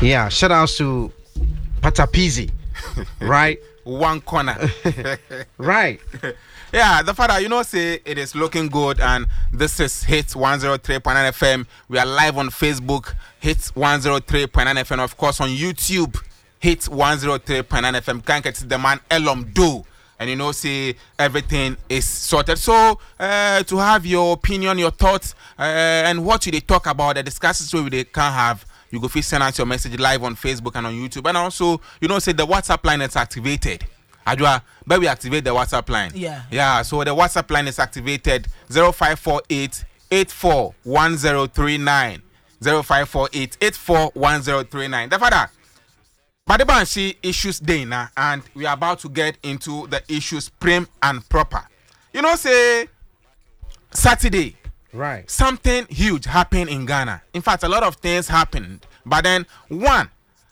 Yeah, shout out to Patapizi, right? One corner. Right. Yeah, the father, say it is looking good, and this is Hits 103.9 FM. We are live on Facebook, Hits 103.9 FM, of course on YouTube, Hits 103.9 FM. Can't get the man Elom Do, and say everything is sorted. So to have your opinion, your thoughts, and what you they talk about, the discussions we they can have. You go fit send out your message live on Facebook and on YouTube. And also, say the WhatsApp line is activated. Adwa, but we activate the WhatsApp line. Yeah, so the WhatsApp line is activated 0548 841039. 0548 841039. The father, Badebanshi issues day now, and we are about to get into the issues prim and proper. Say Saturday. Right. Something huge happened in Ghana. In fact, a lot of things happened. But then one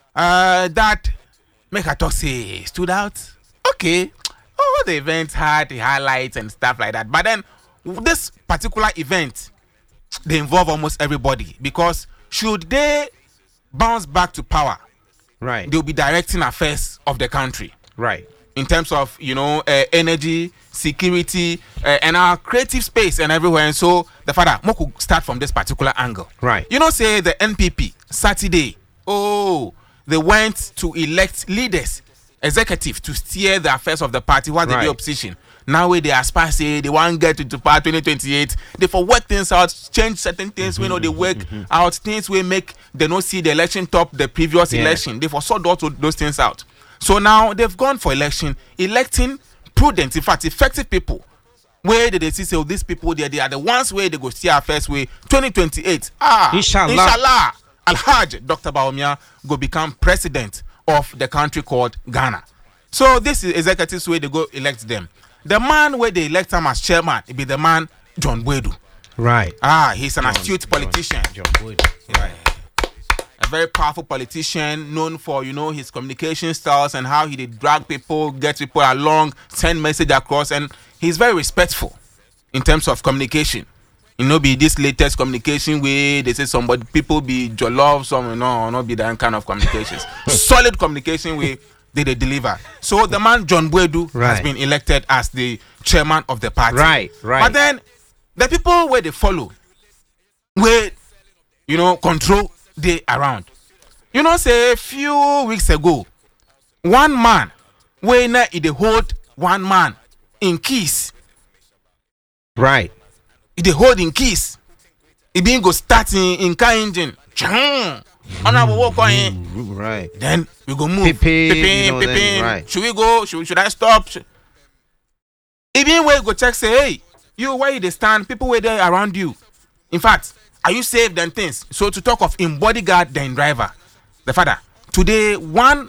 that make a talk say stood out. Okay. All the events had the highlights and stuff like that. But then this particular event, they involve almost everybody. Because should they bounce back to power, right, they'll be directing affairs of the country. Right. In terms of, energy, security, and our creative space and everywhere. And so, the father, we could start from this particular angle. Right. Say the NPP, Saturday, they went to elect leaders, executive, to steer the affairs of the party while they do opposition. Now, where they aspire, say they want to get into power 2028, they for work things out, change certain things, they work out, things we make, they don't see the election top the previous election. They for sort those things out. So now they've gone for electing prudent, in fact, effective people. Where did they see say these people they are the ones where they go steer affairs way 2028. Inshallah. Alhaj Dr. Bawumia go become president of the country called Ghana. So this is executives where they go elect them. The man where they elect him as chairman, it be the man John Boadu. Right. He's an astute politician. John Boadu. Right. A very powerful politician known for, his communication styles and how he did drag people, get people along, send message across, and he's very respectful in terms of communication. Be this latest communication way they say somebody people be jollof, some not be that kind of communications. Solid communication way they deliver. So the man John Boadu has been elected as the chairman of the party. Right. But then the people where they follow, where control they around. Say a few weeks ago, one man when they hold one man in keys. Right. They hold in keys. It being go start in car engine. Right. Then we go move. Right. Should we go? Should I stop? Even where go check say, hey, you where you they stand? People were there around you. In fact, are you safe than things? So to talk of in bodyguard than driver, the father. Today, one,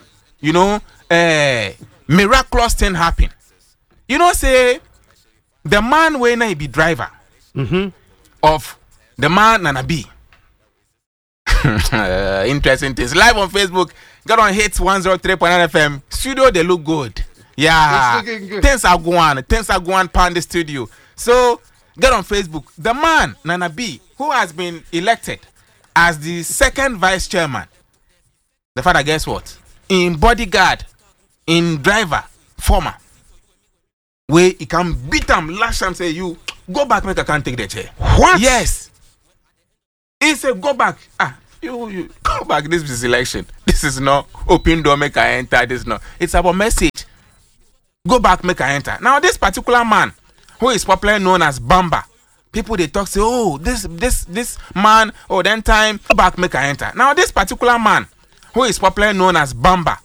miraculous thing happened. Say the man when he be driver of the man Nana B. Interesting things. Live on Facebook. Get on Hits 103.9 FM. Studio, they look good. Yeah. It's looking good. Things are going pan the studio. So get on Facebook. The man, Nana B, who has been elected as the second vice chairman. The father, guess what? In bodyguard, in driver, former. Where he can beat him, lash him, say, you go back, make I can't take the chair. What? Yes. He said, go back. You go back. This is election. This is not open door, make I enter. This is not. It's about message. Go back, make I enter. Now, this particular man, who is popularly known as Bamba, people they talk say, this man, then time, go back, make I enter. Now, this particular man, who is popularly known as Bamba,